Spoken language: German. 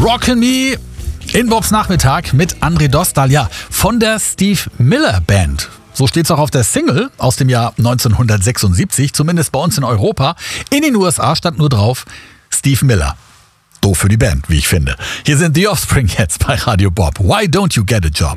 Rockin' Me in Bobs Nachmittag mit André Dostal, ja, von der Steve Miller Band. So steht's auch auf der Single aus dem Jahr 1976, zumindest bei uns in Europa. In den USA stand nur drauf Steve Miller. Doof für die Band, wie ich finde. Hier sind The Offspring jetzt bei Radio Bob. Why don't you get a job?